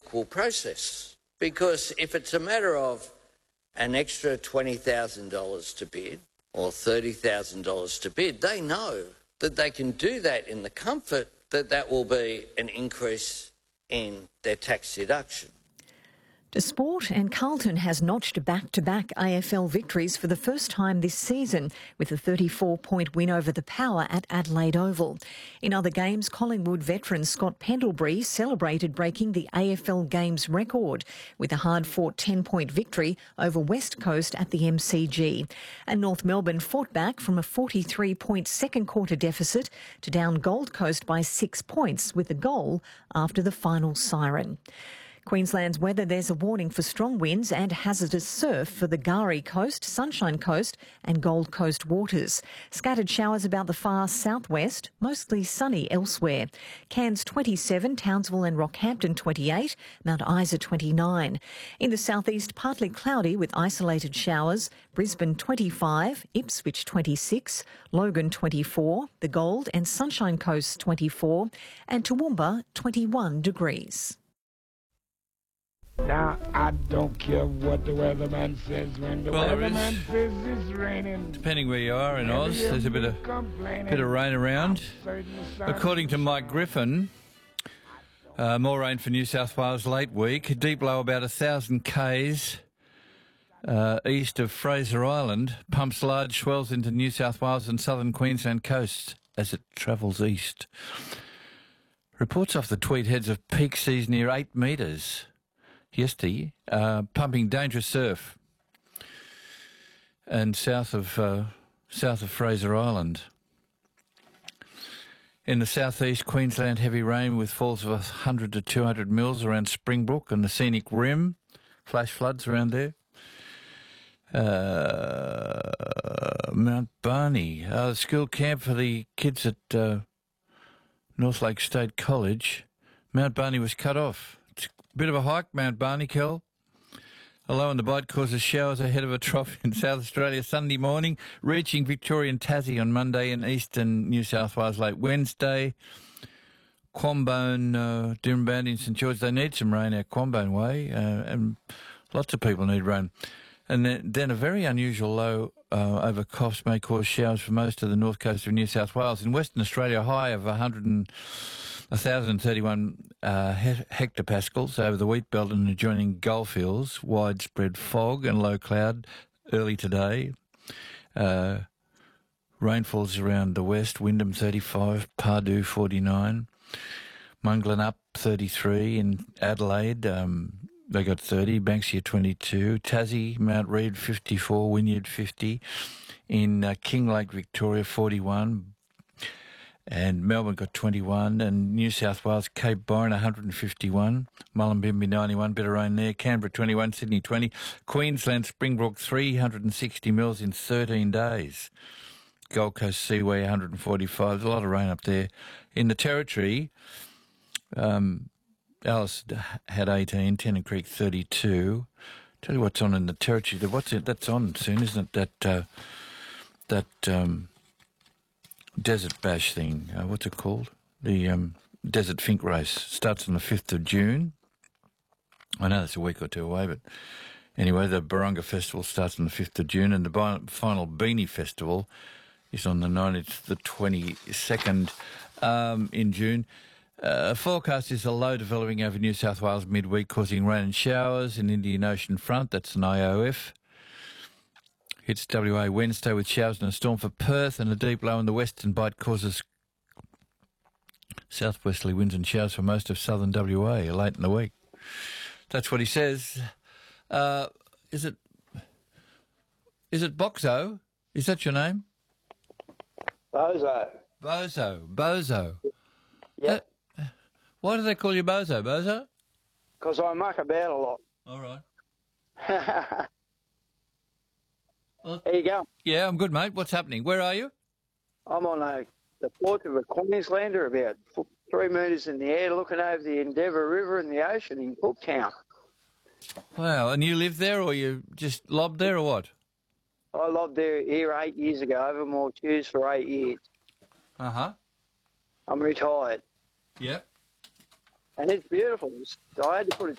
equal process. Because if it's a matter of an extra $20,000 to bid or $30,000 to bid, they know that they can do that in the comfort that that will be an increase in their tax deduction. To sport, and Carlton has notched back-to-back AFL victories for the first time this season with a 34-point win over the Power at Adelaide Oval. In other games, Collingwood veteran Scott Pendlebury celebrated breaking the AFL Games record with a hard-fought 10-point victory over West Coast at the MCG. And North Melbourne fought back from a 43-point second-quarter deficit to down Gold Coast by 6 points with a goal after the final siren. Queensland's weather, there's a warning for strong winds and hazardous surf for the Gari Coast, Sunshine Coast and Gold Coast waters. Scattered showers about the far southwest, mostly sunny elsewhere. Cairns 27, Townsville and Rockhampton 28, Mount Isa 29. In the southeast, partly cloudy with isolated showers. Brisbane 25, Ipswich 26, Logan 24, the Gold and Sunshine Coast 24 and Toowoomba 21 degrees. Now, I don't care what the weatherman says when the weatherman says it's raining. Depending where you are in Oz, there's a bit of rain around. According to Mike Griffin, more rain for New South Wales late week. Deep low about 1,000 k's east of Fraser Island. Pumps large swells into New South Wales and southern Queensland coasts as it travels east. Reports off the Tweed Heads of peak seas near 8 metres. Yesterday, pumping dangerous surf, and south of Fraser Island. In the southeast Queensland, heavy rain with falls of 100 to 200 mils around Springbrook and the Scenic Rim, flash floods around there. Mount Barney, the school camp for the kids at North Lake State College. Mount Barney was cut off. Bit of a hike, Mount Barney, Kel. A low in the bite causes showers ahead of a trough in South Australia Sunday morning, reaching Victoria and Tassie on Monday and eastern New South Wales late Wednesday. Quambone, Dirranbandi and St George, they need some rain out Quambone way, and lots of people need rain. And then a very unusual low over Coffs may cause showers for most of the north coast of New South Wales. In Western Australia, a high of 1,031 hectopascals over the wheat belt and adjoining goldfields. Widespread fog and low cloud early today. Rainfalls around the west. Wyndham 35, Pardue 49, Munglan up 33. In Adelaide, they got 30. Banksia 22. Tassie, Mount Reid 54. Wynyard 50. In Kinglake, Victoria 41. And Melbourne got 21, and New South Wales, Cape Byron 151, Mullumbimby 91, bit of rain there, Canberra 21, Sydney 20, Queensland, Springbrook 360 mils in 13 days, Gold Coast Seaway 145, there's a lot of rain up there. In the Territory, Alice had 18, Tennant Creek 32. Tell you what's on in the Territory, that's on soon, isn't it, that Desert Bash thing, what's it called? The Desert Fink Race starts on the 5th of June. I know that's a week or two away, but anyway, the Barunga Festival starts on the 5th of June, and the final Beanie Festival is on the 9th, the 22nd in June. Forecast is a low developing over New South Wales midweek, causing rain and showers. In Indian Ocean front, that's an IOF. Hits WA Wednesday with showers and a storm for Perth, and a deep low in the western bight causes southwesterly winds and showers for most of southern WA late in the week. That's what he says. Is it Boxo? Is that your name? Bozo. Yeah. Why do they call you Bozo? Because I muck about a lot. All right. Well, there you go. Yeah, I'm good, mate. What's happening? Where are you? I'm on the port of a Queenslander, about 3 metres in the air, looking over the Endeavour River and the ocean in Cooktown. Wow, and you live there, or you just lobbed there, or what? I lobbed here 8 years ago, over Maltese for 8 years. Uh-huh. I'm retired. Yep. And it's beautiful. I had to put a